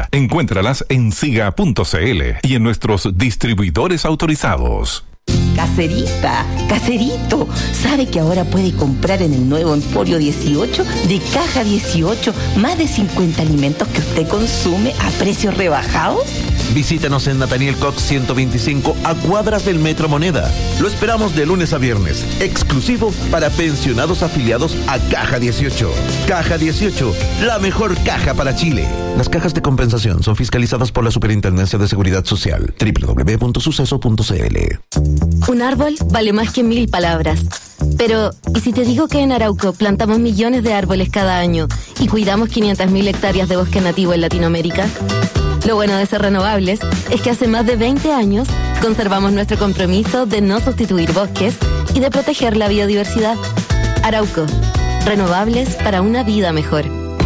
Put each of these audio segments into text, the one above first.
Encuéntralas en siga.cl y en nuestros distribuidores autorizados. Caserita, caserito, ¿sabe que ahora puede comprar en el nuevo Emporio 18 de Caja 18 más de 50 alimentos que usted consume a precios rebajados? Visítanos en Nathaniel Cox 125 a cuadras del Metro Moneda. Lo esperamos de lunes a viernes, exclusivo para pensionados afiliados a Caja 18. Caja 18, la mejor caja para Chile. Las cajas de compensación son fiscalizadas por la Superintendencia de Seguridad Social. www.suceso.cl. Un árbol vale más que 1000 palabras. Pero, ¿y si te digo que en Arauco plantamos millones de árboles cada año y cuidamos 500.000 hectáreas de bosque nativo en Latinoamérica? Lo bueno de ser renovables es que hace más de 20 años conservamos nuestro compromiso de no sustituir bosques y de proteger la biodiversidad. Arauco, renovables para una vida mejor.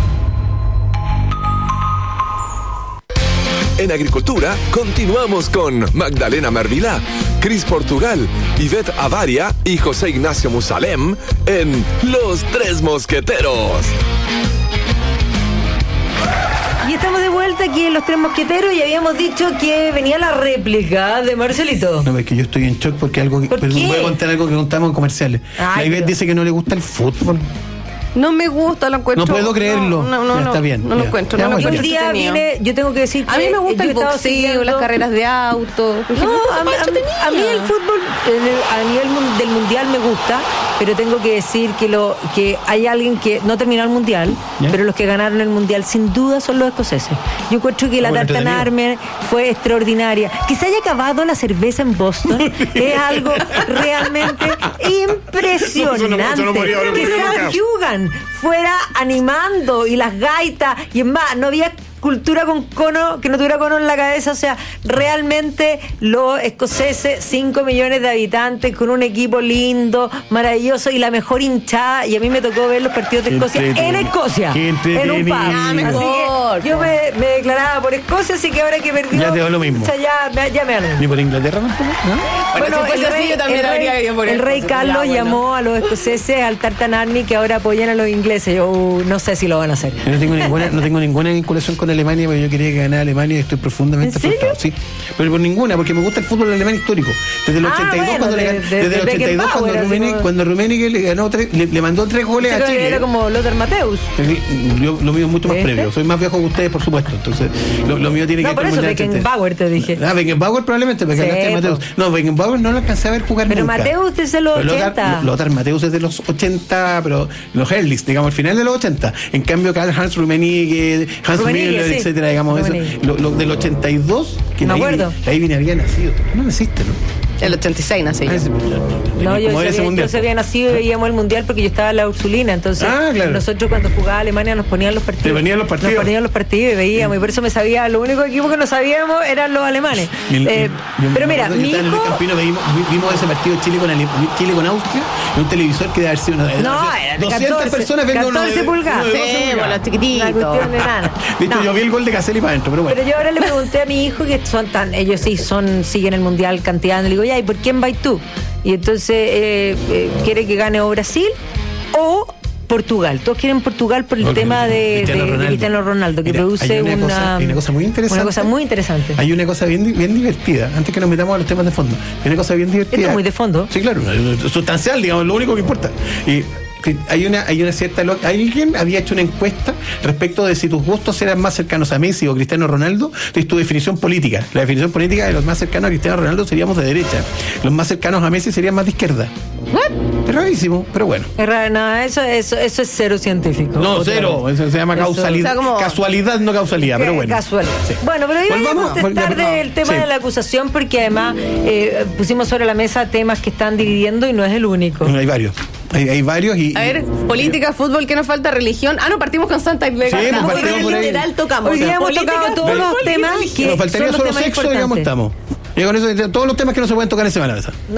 En Agricultura, continuamos con Magdalena Mervilá, Cris Portugal, Ivette Avaria y José Ignacio Musalem en Los Tres Mosqueteros. Y estamos de vuelta aquí en Los Tres Mosqueteros y habíamos dicho que venía la réplica de Marcelito. No, es que yo estoy en shock porque algo ¿Por qué? voy a contar algo que contamos en comerciales. La Ivette dice que no le gusta el fútbol. No me gusta, lo encuentro. No puedo creerlo. No, está bien. No lo encuentro. Ya, No, bueno, Hoy día viene, yo tengo que decir que a mí me gusta yo el he estado boxeo, siguiendo las carreras de auto. No, a mí el fútbol a nivel del mundial me gusta, pero tengo que decir que hay alguien que no terminó el mundial, ¿ya? Pero los que ganaron el mundial sin duda son los escoceses. Yo encuentro que la Tartan Army fue extraordinaria. Que se haya acabado la cerveza en Boston es algo realmente impresionante. Que Sam Hugan fuera animando y las gaitas y en más, no había cultura con cono, que no tuviera cono en la cabeza, o sea, realmente los escoceses, 5 millones de habitantes, con un equipo lindo, maravilloso y la mejor hinchada, y a mí me tocó ver los partidos de Escocia en Escocia, en un pub, así que yo me declaraba por Escocia, así que ahora que perdió, ya te da lo mismo. O sea, ya me da. ¿Ni por Inglaterra tampoco? ¿No? Bueno, si fuese así, yo también habría ido por el rey Carlos llamó a los escoceses al Tartan Army que ahora apoyan a los ingleses. Yo no sé si lo van a hacer. Yo no tengo ninguna vinculación con Alemania, porque yo quería que ganara Alemania y estoy profundamente frustrado. Sí, pero por ninguna, porque me gusta el fútbol alemán histórico. Desde el 82, bueno, cuando desde el 82, cuando Rummenigge le ganó le mandó 3 goles a Chile. Era como Lothar Matthäus. Lo mío es mucho más previo. Soy más viejo que ustedes, por supuesto. Entonces, lo mío tiene que ver con el mundial. No, por eso Beckenbauer te dije. Beckenbauer probablemente, porque hablaste de Matthäus. No, Beckenbauer no lo alcancé a ver jugar pero nunca. Pero Matthäus es de los 80. Lothar Matthäus es de los 80, pero los Herrlis, digamos, al final de los 80. En cambio, Karl-Heinz Rummenigge, Hans Müller, sí, etcétera, digamos, eso. Lo del 82, que me acuerdo. Ahí vine había nacido. No naciste, ¿no? El 86 nací. No, yo se había nacido y veíamos el mundial porque yo estaba en la Ursulina, entonces claro. Nosotros cuando jugaba Alemania nos ponían los partidos. Nos ponían los partidos y veíamos, y por eso me sabía, lo único equipo que no sabíamos eran los alemanes. Pero mira, mi hijo... Vimos ese partido Chile con Austria en un televisor que debe haber sido 200 personas viendo 14 pulgadas. Sí, con los chiquititos. Una cuestión de nana. De hecho, yo vi el gol de Caselli para adentro, pero bueno. Pero yo ahora le pregunté a mi hijo, que ellos sí siguen el mundial cantidad, le digo, ya, ¿y por quién vais tú? Y entonces quiere que gane o Brasil o Portugal. Todos quieren Portugal por el tema de Cristiano Ronaldo, que mira, produce una cosa muy interesante. Una cosa muy interesante. Hay una cosa bien divertida, antes que nos metamos a los temas de fondo. Hay una cosa bien divertida. Esto es muy de fondo. Sí, claro, sustancial, digamos, lo único que importa. Y hay una cierta... Alguien había hecho una encuesta respecto de si tus gustos eran más cercanos a Messi o Cristiano Ronaldo. Entonces, tu definición política. La definición política de los más cercanos a Cristiano Ronaldo seríamos de derecha. Los más cercanos a Messi serían más de izquierda. Es rarísimo, pero bueno. Es raro, no, eso es cero científico. No, cero. Eso se llama causalidad. O sea, casualidad, no causalidad, pero bueno. Casualidad. Sí. Bueno, pero iba a contestar del tema de la acusación, porque además pusimos sobre la mesa temas que están dividiendo y no es el único. Hay varios. Hay varios y... A ver, política, fútbol, ¿qué nos falta? Religión. Partimos con Santa Iglesia. Sí, literal tocamos. Hoy día hemos tocado todos los temas que nos faltaría son solo sexo, digamos, estamos. Y con eso, todos los temas que no se pueden tocar en semana.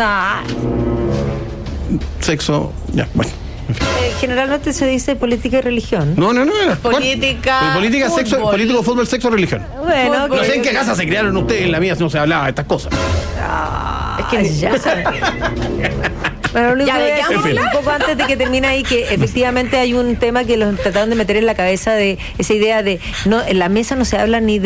Sexo, ya, bueno. Generalmente se dice política y religión. No. Política, sexo, político, fútbol, sexo, religión. Bueno, no sé en qué casa se criaron ustedes, en la mía no se hablaba de estas cosas. Es que ya saben. Bueno, lo único que decir un poco antes de que termine ahí, que efectivamente hay un tema que los trataron de meter en la cabeza, de esa idea de no, en la mesa no se habla ni de